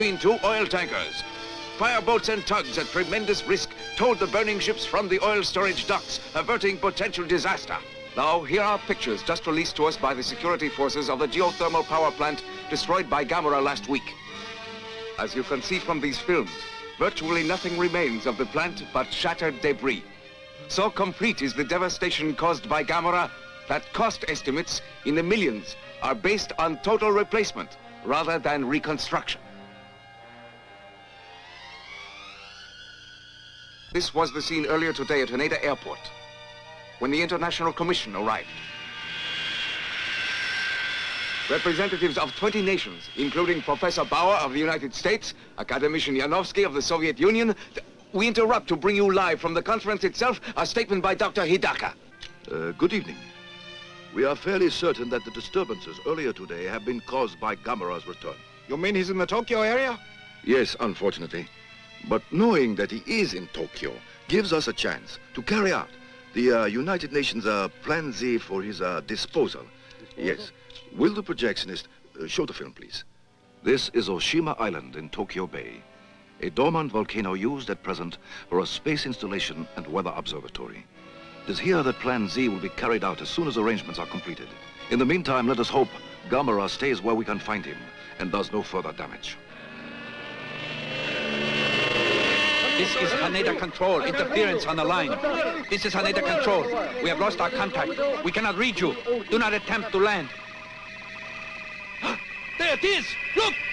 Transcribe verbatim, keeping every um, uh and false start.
between two oil tankers. Fireboats and tugs at tremendous risk towed the burning ships from the oil storage docks, averting potential disaster. Now, here are pictures just released to us by the security forces of the geothermal power plant destroyed by Gamera last week. As you can see from these films, virtually nothing remains of the plant but shattered debris. So complete is the devastation caused by Gamera that cost estimates in the millions are based on total replacement rather than reconstruction. This was the scene earlier today at Haneda Airport, when the International Commission arrived. Representatives of twenty nations, including Professor Bauer of the United States, Academician Yanovsky of the Soviet Union. We interrupt to bring you live from the conference itself a statement by Doctor Hidaka. Uh, good evening. We are fairly certain that the disturbances earlier today have been caused by Gamera's return. You mean he's in the Tokyo area? Yes, unfortunately. But knowing that he is in Tokyo gives us a chance to carry out the uh, United Nations uh, Plan Z for his uh, disposal. disposal. Yes. Will the projectionist uh, show the film, please? This is Oshima Island in Tokyo Bay, a dormant volcano used at present for a space installation and weather observatory. It is here that Plan Z will be carried out as soon as arrangements are completed. In the meantime, let us hope Gamera stays where we can find him and does no further damage. This is Haneda Control. Interference on the line. This is Haneda Control. We have lost our contact. We cannot reach you. Do not attempt to land. There it is! Look!